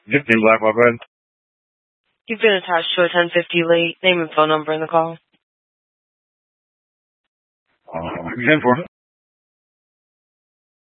15 Black, my bad. You've been attached to a 1050 late. Name and phone number in the call. 10-4.